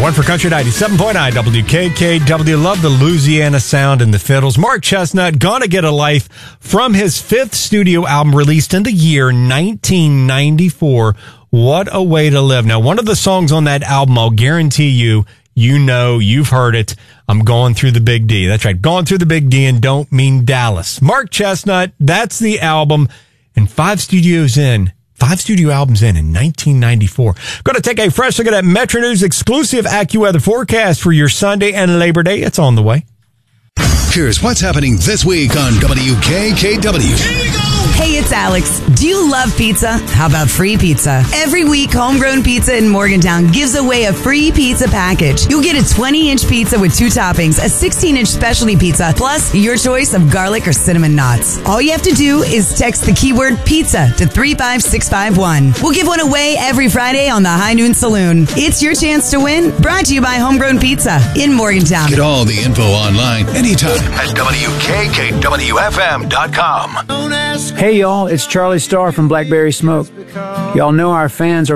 One for Country 97.9 WKKW. Love the Louisiana sound and the fiddles. Mark Chestnut, Gonna Get a Life, from his fifth studio album released in the year 1994. What a way to live. Now, one of the songs on that album, I'll guarantee you, you've heard it. I'm going through the Big D. That's right. Going through the Big D and don't mean Dallas. Mark Chestnut, that's the album. And 5 studio albums in 1994. Going to take a fresh look at that Metro News exclusive AccuWeather forecast for your Sunday and Labor Day. It's on the way. Here's what's happening this week on WKKW. Here we go! Hey, it's Alex. Do you love pizza? How about free pizza? Every week, Homegrown Pizza in Morgantown gives away a free pizza package. You'll get a 20-inch pizza with 2 toppings, a 16-inch specialty pizza, plus your choice of garlic or cinnamon knots. All you have to do is text the keyword pizza to 35651. We'll give one away every Friday on the High Noon Saloon. It's your chance to win. Brought to you by Homegrown Pizza in Morgantown. Get all the info online anytime at WKKWFM.com. Hey y'all, it's Charlie Starr from Blackberry Smoke. Y'all know our fans are